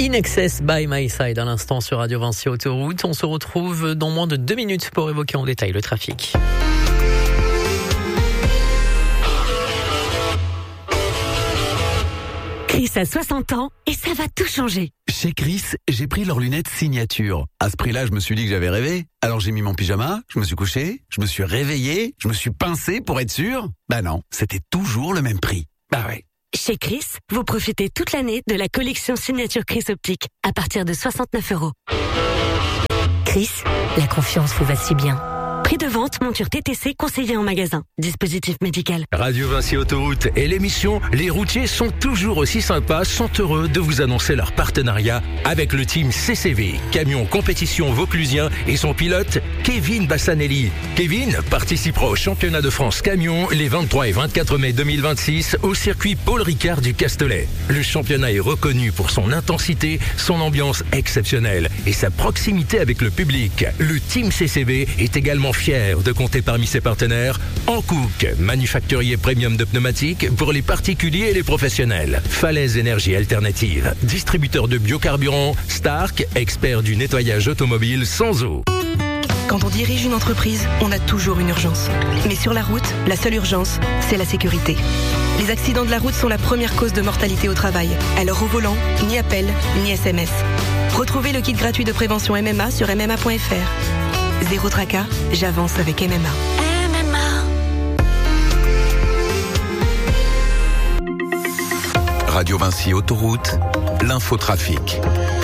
In Excess by My Side à l'instant sur Radio Vinci Autoroute. On se retrouve dans moins de 2 minutes pour évoquer en détail le trafic. Chris a 60 ans et ça va tout changer. Chez Chris, j'ai pris leurs lunettes signature. À ce prix-là, je me suis dit que j'avais rêvé. Alors j'ai mis mon pyjama, je me suis couché, je me suis réveillé, je me suis pincé pour être sûr. Bah non, c'était toujours le même prix. Bah ouais. Chez Chris, vous profitez toute l'année de la collection signature Chris Optique à partir de 69 €. Chris, la confiance vous va si bien. Prix de vente, monture TTC conseillée en magasin. Dispositif médical. Radio Vinci Autoroute et l'émission Les routiers sont toujours aussi sympas sont heureux de vous annoncer leur partenariat avec le team CCV, camion compétition vauclusien et son pilote Kevin Bassanelli. Kevin participera au championnat de France camion les 23 et 24 mai 2026 au circuit Paul Ricard du Castellet. Le championnat est reconnu pour son intensité, son ambiance exceptionnelle et sa proximité avec le public. Le team CCV est également fier de compter parmi ses partenaires Hankook, manufacturier premium de pneumatiques pour les particuliers et les professionnels. Falaise Énergie Alternative, distributeur de biocarburants. Stark, expert du nettoyage automobile sans eau. Quand on dirige une entreprise, on a toujours une urgence. Mais sur la route, la seule urgence, c'est la sécurité. Les accidents de la route sont la première cause de mortalité au travail. Alors au volant, ni appel, ni SMS. Retrouvez le kit gratuit de prévention MMA sur MMA.fr. Zéro tracas, j'avance avec MMA. Radio Vinci Autoroute, l'infotrafic.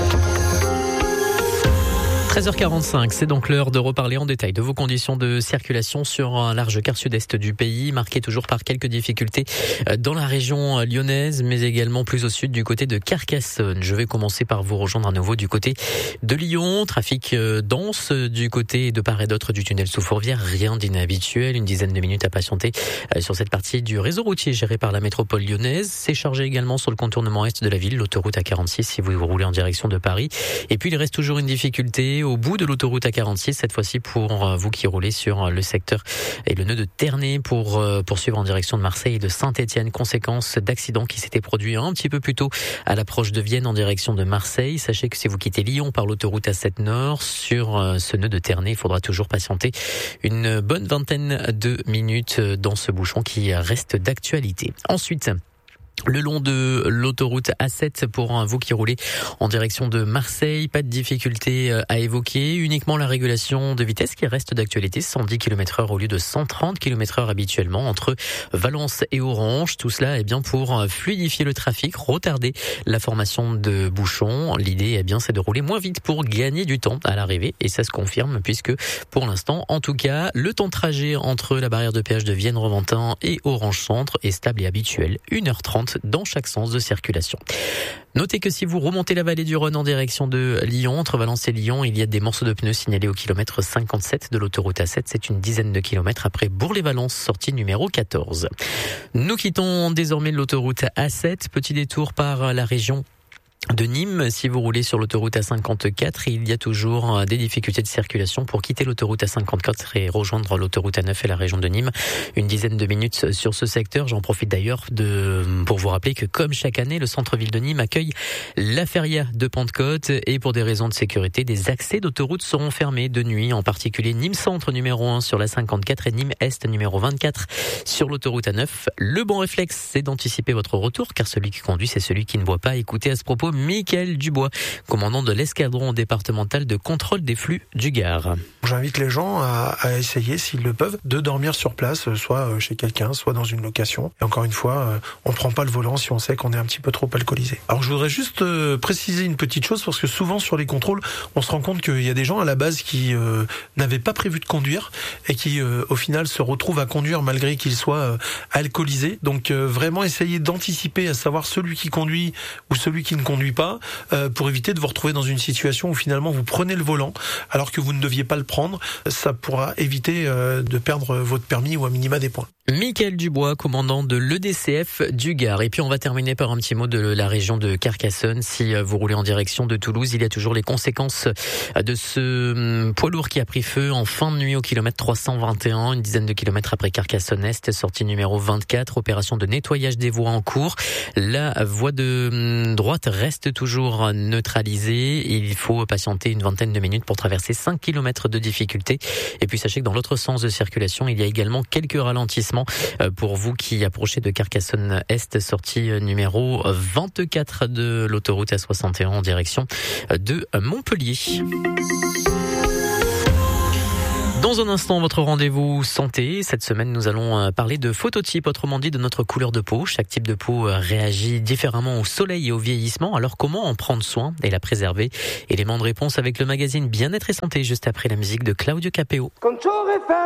13h45, c'est donc l'heure de reparler en détail de vos conditions de circulation sur un large quart sud-est du pays, marqué toujours par quelques difficultés dans la région lyonnaise, mais également plus au sud du côté de Carcassonne. Je vais commencer par vous rejoindre à nouveau du côté de Lyon. Trafic dense du côté de part et d'autre du tunnel sous Fourvière, rien d'inhabituel, une dizaine de minutes à patienter sur cette partie du réseau routier géré par la métropole lyonnaise. C'est chargé également sur le contournement est de la ville, l'autoroute A46 si vous roulez en direction de Paris. Et puis il reste toujours une difficulté au bout de l'autoroute A46, cette fois-ci pour vous qui roulez sur le secteur et le nœud de Ternay pour poursuivre en direction de Marseille et de Saint-Étienne, conséquence d'accident qui s'était produit un petit peu plus tôt à l'approche de Vienne en direction de Marseille. Sachez que si vous quittez Lyon par l'autoroute A7 Nord, sur ce nœud de Ternay, il faudra toujours patienter une bonne vingtaine de minutes dans ce bouchon qui reste d'actualité. Ensuite, le long de l'autoroute A7 pour vous qui roulez en direction de Marseille, pas de difficulté à évoquer, uniquement la régulation de vitesse qui reste d'actualité, 110 km/h au lieu de 130 km/h habituellement entre Valence et Orange. Tout cela est bien pour fluidifier le trafic, retarder la formation de bouchons. L'idée c'est de rouler moins vite pour gagner du temps à l'arrivée et ça se confirme puisque pour l'instant, en tout cas, le temps de trajet entre la barrière de péage de Vienne-Roventin et Orange Centre est stable et habituel, 1h30 dans chaque sens de circulation. Notez que si vous remontez la vallée du Rhône en direction de Lyon, entre Valence et Lyon, il y a des morceaux de pneus signalés au kilomètre 57 de l'autoroute A7. C'est une dizaine de kilomètres après Bourg-les-Valence, sortie numéro 14. Nous quittons désormais l'autoroute A7. Petit détour par la région de Nîmes. Si vous roulez sur l'autoroute A54, il y a toujours des difficultés de circulation pour quitter l'autoroute A54 et rejoindre l'autoroute A9 et la région de Nîmes. Une dizaine de minutes sur ce secteur. J'en profite d'ailleurs pour vous rappeler que comme chaque année, le centre-ville de Nîmes accueille la feria de Pentecôte et pour des raisons de sécurité, des accès d'autoroute seront fermés de nuit, en particulier Nîmes Centre numéro 1 sur la 54 et Nîmes Est numéro 24 sur l'autoroute A9. Le bon réflexe, c'est d'anticiper votre retour car celui qui conduit, c'est celui qui ne boit pas. Écoutez à ce propos Michael Dubois, commandant de l'escadron départemental de contrôle des flux du Gard. J'invite les gens à essayer, s'ils le peuvent, de dormir sur place, soit chez quelqu'un, soit dans une location. Et encore une fois, on ne prend pas le volant si on sait qu'on est un petit peu trop alcoolisé. Alors je voudrais juste préciser une petite chose, parce que souvent sur les contrôles, on se rend compte qu'il y a des gens à la base qui n'avaient pas prévu de conduire et qui au final se retrouvent à conduire malgré qu'ils soient alcoolisés. Donc vraiment essayer d'anticiper, à savoir celui qui conduit ou celui qui ne conduit pas, pour éviter de vous retrouver dans une situation où finalement vous prenez le volant alors que vous ne deviez pas le prendre. Ça pourra éviter de perdre votre permis ou à minima des points. Michael Dubois, commandant de l'EDCF du Gard. Et puis on va terminer par un petit mot de la région de Carcassonne. Si vous roulez en direction de Toulouse, il y a toujours les conséquences de ce poids lourd qui a pris feu en fin de nuit au kilomètre 321, une dizaine de kilomètres après Carcassonne-Est, sortie numéro 24, opération de nettoyage des voies en cours. La voie de droite reste toujours neutralisée. Il faut patienter une vingtaine de minutes pour traverser 5 kilomètres de difficulté. Et puis sachez que dans l'autre sens de circulation, il y a également quelques ralentissements pour vous qui approchez de Carcassonne-Est, sortie numéro 24 de l'autoroute A61 en direction de Montpellier. Dans un instant, votre rendez-vous santé. Cette semaine, nous allons parler de phototype, autrement dit de notre couleur de peau. Chaque type de peau réagit différemment au soleil et au vieillissement. Alors comment en prendre soin et la préserver? Élément de réponse avec le magazine Bien-être et santé, juste après la musique de Claudio Capéo.